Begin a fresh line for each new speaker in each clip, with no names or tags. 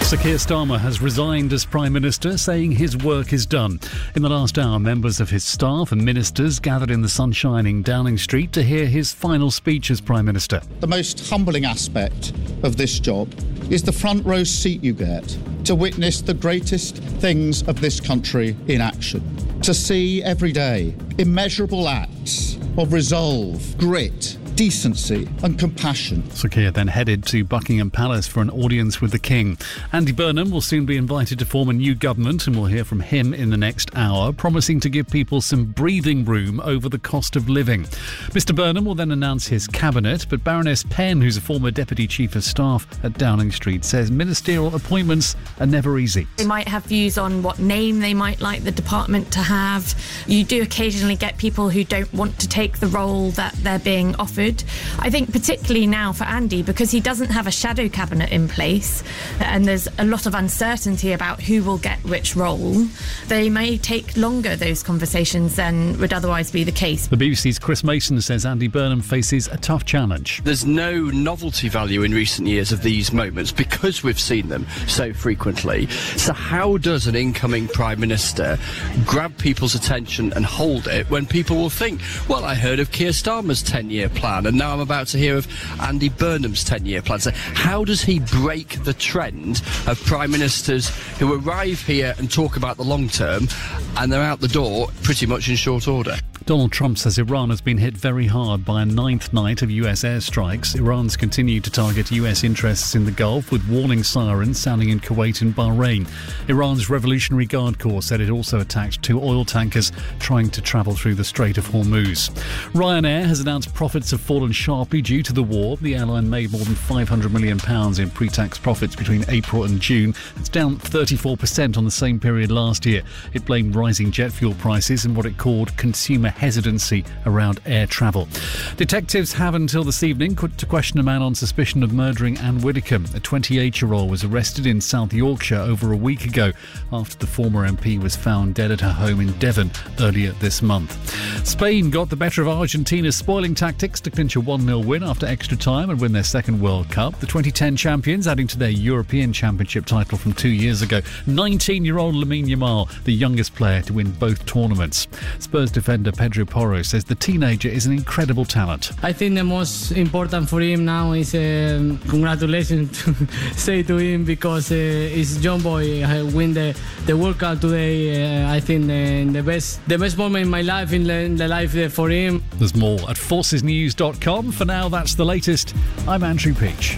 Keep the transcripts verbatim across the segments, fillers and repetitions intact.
Sir Keir Starmer has resigned as Prime Minister, saying his work is done. In the last hour, members of his staff and ministers gathered in the sun-shining Downing Street to hear his final speech as Prime Minister.
The most humbling aspect of this job is the front row seat you get to witness the greatest things of this country in action. To see every day immeasurable acts of resolve, grit, decency and compassion.
Sir Keir then headed to Buckingham Palace for an audience with the King. Andy Burnham will soon be invited to form a new government, and we'll hear from him in the next hour, promising to give people some breathing room over the cost of living. Mister Burnham will then announce his cabinet, but Baroness Penn, who's a former Deputy Chief of Staff at Downing Street, says ministerial appointments are never easy.
They might have views on what name they might like the department to have. You do occasionally get people who don't want to take the role that they're being offered. I think particularly now for Andy, because he doesn't have a shadow cabinet in place and there's a lot of uncertainty about who will get which role, they may take longer, those conversations, than would otherwise be the case.
The B B C's Chris Mason says Andy Burnham faces a tough challenge.
There's no novelty value in recent years of these moments because we've seen them so frequently. So how does an incoming Prime Minister grab people's attention and hold it when people will think, well, I heard of Keir Starmer's ten-year plan, and now I'm about to hear of Andy Burnham's ten-year plan. So how does he break the trend of Prime Ministers who arrive here and talk about the long term and they're out the door pretty much in short order?
Donald Trump says Iran has been hit very hard by a ninth night of U S airstrikes. Iran's continued to target U S interests in the Gulf, with warning sirens sounding in Kuwait and Bahrain. Iran's Revolutionary Guard Corps said it also attacked two oil tankers trying to travel through the Strait of Hormuz. Ryanair has announced profits have fallen sharply due to the war. The airline made more than five hundred million pounds in pre-tax profits between April and June. It's down thirty-four percent on the same period last year. It blamed rising jet fuel prices and what it called consumer hesitancy around air travel. Detectives have until this evening to question a man on suspicion of murdering Anne Widdecombe. A twenty-eight-year-old was arrested in South Yorkshire over a week ago after the former M P was found dead at her home in Devon earlier this month. Spain got the better of Argentina's spoiling tactics to clinch a one nil win after extra time and win their second World Cup. The twenty ten champions adding to their European Championship title from two years ago. nineteen-year-old Lamine Yamal, the youngest player to win both tournaments. Spurs defender Pedro Porro says the teenager is an incredible talent.
I think the most important for him now is uh, congratulations to say to him, because uh, he's young boy. I win the, the World Cup today. Uh, I think the, the best the best moment in my life, in the, in the life uh, for him.
There's more at forces news dot com. For now, that's the latest. I'm Andrew Peach.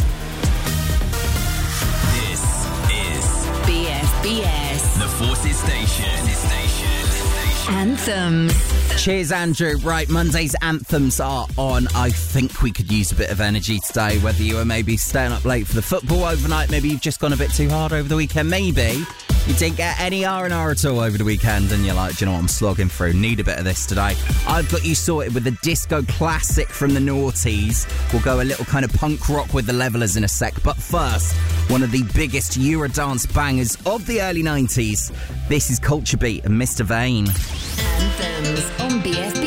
This is B F B S, the Forces Station.
Anthems.
Cheers, Andrew. Right, Monday's anthems are on. I think we could use a bit of energy today, whether you were maybe staying up late for the football overnight, maybe you've just gone a bit too hard over the weekend, maybe you didn't get any R and R at all over the weekend and you're like, do you know what, I'm slogging through, need a bit of this today. I've got you sorted with a disco classic from the noughties. We'll go a little kind of punk rock with the Levellers in a sec, but first, one of the biggest Eurodance bangers of the early nineties. This is Culture Beat and Mister Vane.
Anthems on B F